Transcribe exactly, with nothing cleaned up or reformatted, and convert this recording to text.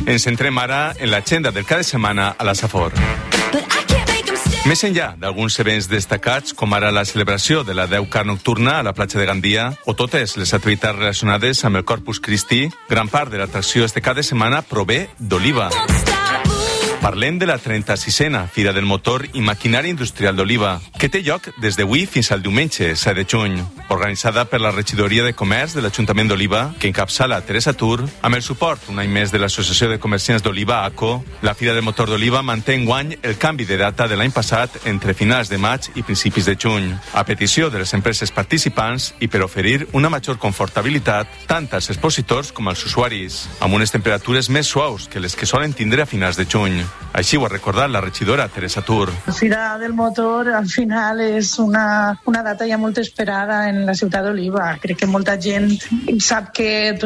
Ens centrem ara en l'agenda del cada setmana a la Safor. Més enllà d'alguns events destacats, com ara la celebració de la deuca nocturna a la platja de Gandia, o totes les activitats relacionades amb el Corpus Christi, gran part de l'atracció este cada setmana prové d'Oliva. Parlem de la trenta-sisena Fira del Motor i Maquinària Industrial d'Oliva, que té lloc des d'avui fins al diumenge, set de juny, organitzada per la Regidoria de Comerç de l'Ajuntament d'Oliva, que encapçala Teresa Tur, amb el suport un any més de l'Associació de Comerciants d'Oliva, A C O. La Fira del Motor d'Oliva manté enguany el canvi de data de l'any passat entre finals de maig i principis de juny, a petició de les empreses participants i per oferir una major confortabilitat tant als expositors com als usuaris, amb unes temperatures més suaus que les que solen tindre a finals de juny. Així ho ha recordat la regidora Teresa Tur. La Fira del Motor al final és una, una data ja molt esperada en la ciutat d'Oliva. Crec que molta gent sap que